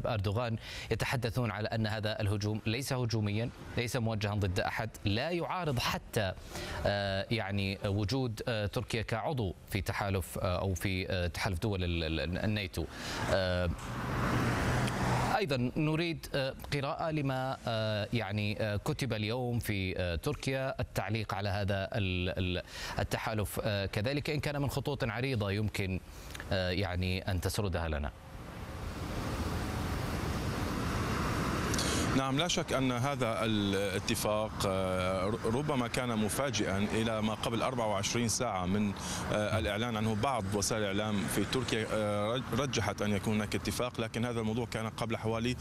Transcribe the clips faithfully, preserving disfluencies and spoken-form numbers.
رجب أردوغان يتحدثون على أن هذا الهجوم ليس هجوميا، ليس موجها ضد أحد، لا يعارض حتى يعني وجود تركيا كعضو في تحالف أو في تحالف دول الناتو. أيضا نريد قراءة لما يعني كتب اليوم في تركيا، التعليق على هذا التحالف كذلك، إن كان من خطوط عريضة يمكن يعني أن تسردها لنا. نعم، لا شك أن هذا الاتفاق ربما كان مفاجئا إلى ما قبل أربع وعشرين ساعة من الإعلان عنه. بعض وسائل الإعلام في تركيا رجحت أن يكون هناك اتفاق، لكن هذا الموضوع كان قبل حوالي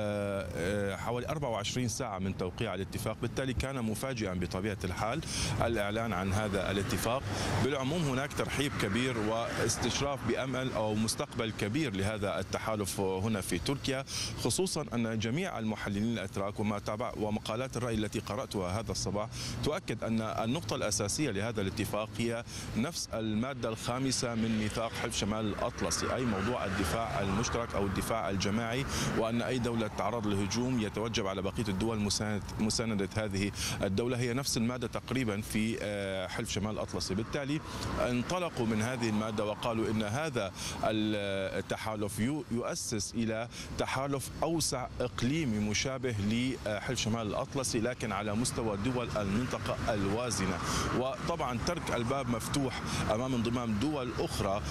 حوالي أربع وعشرين ساعة من توقيع الاتفاق، بالتالي كان مفاجئا بطبيعة الحال الإعلان عن هذا الاتفاق. بالعموم هناك ترحيب كبير واستشراف بأمل أو مستقبل كبير لهذا التحالف هنا في تركيا، خصوصا أن جميع المحللين الأتراك وما تابع ومقالات الرأي التي قرأتها هذا الصباح تؤكد أن النقطة الأساسية لهذا الاتفاق هي نفس المادة الخامسة من ميثاق حلف شمال الأطلسي، أي موضوع الدفاع المشترك أو الدفاع الجماعي، وأن أي دولة تعرض للهجوم يتوجب على بقية الدول مساندة هذه الدولة. هي نفس المادة تقريبا في حلف شمال الأطلسي. بالتالي انطلقوا من هذه المادة وقالوا إن هذا التحالف يؤسس إلى تحالف أوسع إقليمي مشابه لحلف شمال الأطلسي، لكن على مستوى دول المنطقة الوازنة، وطبعا ترك الباب مفتوح أمام انضمام دول أخرى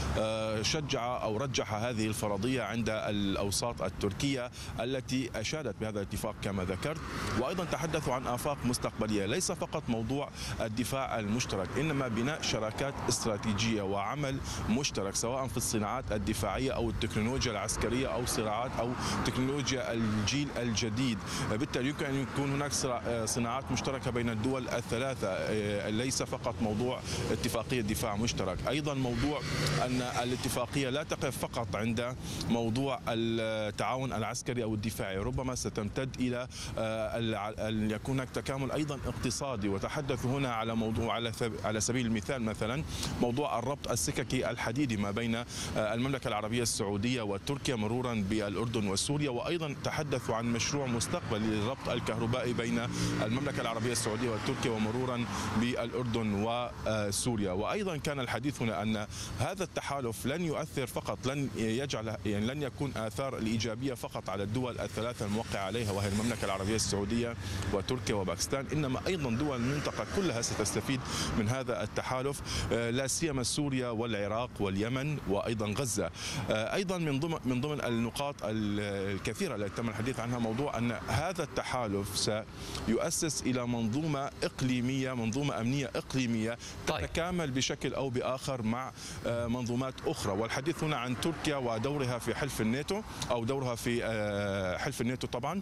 شجع أو رجح هذه الفرضية عند الأوساط التركية التي أشادت بهذا الاتفاق كما ذكرت. وأيضا تحدثوا عن آفاق مستقبلية، ليس فقط موضوع الدفاع المشترك، إنما بناء شراكات استراتيجية وعمل مشترك سواء في الصناعات الدفاعية أو التكنولوجيا العسكرية أو صناعات أو تكنولوجيا الجيل الجديد. بالتالي يمكن أن يكون هناك صناعات مشتركة بين الدول الثلاثة، ليس فقط موضوع اتفاقية دفاع مشترك. أيضا موضوع أن الاتفاقية لا تقف فقط عند موضوع التعاون العسكري أو الدفاعي، ربما ستمتد إلى أن يكون هناك تكامل أيضا اقتصادي. وتحدثوا هنا على موضوع على سبيل المثال مثلا موضوع الربط السككي الحديدي ما بين المملكة العربية السعودية وتركيا مرورا بالأردن وسوريا، وأيضا تحدثوا عن مشروع مستقبلي للربط الكهربائي بين المملكة العربية السعودية وتركيا ومرورا بالأردن وسوريا. وأيضا كان الحديث هنا أن هذا التحالف لن يؤثر فقط، لن يجعل يعني لن يكون آثار الإيجابية فقط على الدول الثلاثة الموقعة عليها وهي المملكة العربية السعودية وتركيا وباكستان، إنما أيضا دول المنطقة كلها ستستفيد من هذا التحالف، لا سيما سوريا والعراق واليمن وأيضا غزة. أيضا من ضمن من ضمن النقاط الكثيرة التي تم الحديث عنها موضوع أن هذا التحالف سيؤسس إلى منظومة إقليمية، منظومة أمنية إقليمية تتكامل بشكل أو بآخر مع منظومات أخرى. والحديث هنا عن تركيا ودورها في حلف الناتو أو دورها في حلف الناتو طبعا،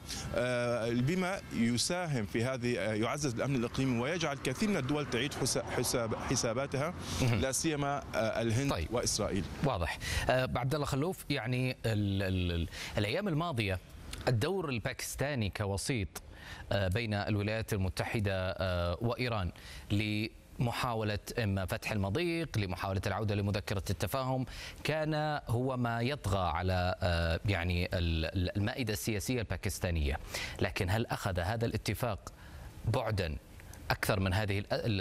بما يساهم في هذه يعزز الأمن الإقليمي ويجعل كثير من الدول تعيد حساب حساباتها، لا سيما الهند طيب. وإسرائيل. واضح. عبد الله خلوف، يعني ال ال الأيام الماضية الدور الباكستاني كوسيط بين الولايات المتحدة وإيران لمحاولة إما فتح المضيق، لمحاولة العودة لمذكرة التفاهم، كان هو ما يطغى على يعني المائدة السياسية الباكستانية. لكن هل أخذ هذا الاتفاق بعدا أكثر من هذه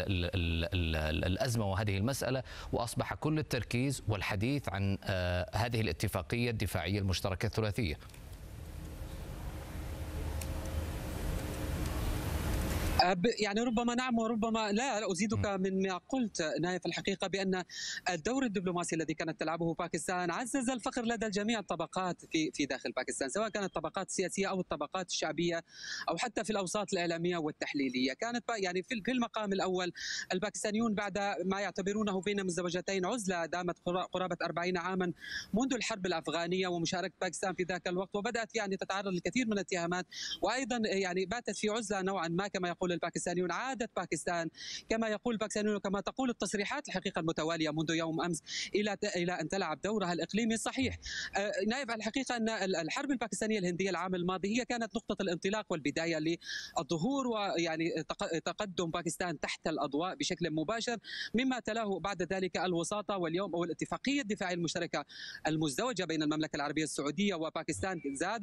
الأزمة وهذه المسألة، وأصبح كل التركيز والحديث عن هذه الاتفاقية الدفاعية المشتركة الثلاثية؟ يعني ربما نعم وربما لا. أزيدك من ما قلت نايف، الحقيقة بأن الدور الدبلوماسي الذي كانت تلعبه باكستان عزز الفخر لدى جميع الطبقات في في داخل باكستان، سواء كانت الطبقات السياسية أو الطبقات الشعبية أو حتى في الأوساط الإعلامية والتحليلية. كانت يعني في المقام الأول الباكستانيون بعد ما يعتبرونه بين مزدوجتين عزلة دامت قرابة أربعين عاما منذ الحرب الأفغانية ومشاركة باكستان في ذاك الوقت، وبدأت يعني تتعرض للكثير من الاتهامات، وأيضا يعني باتت في عزلة نوعا ما كما يقول الباكستانيون. عادت باكستان كما يقول الباكستانيون وكما تقول التصريحات الحقيقة المتوالية منذ يوم أمس إلى إلى أن تلعب دورها الإقليمي الصحيح. نايف، الحقيقة أن الحرب الباكستانية الهندية العام الماضي هي كانت نقطة الانطلاق والبداية للظهور ويعني تقدم باكستان تحت الأضواء بشكل مباشر، مما تلاه بعد ذلك الوساطة واليوم أو الاتفاقية الدفاعية المشتركة المزدوجة بين المملكة العربية السعودية وباكستان زاد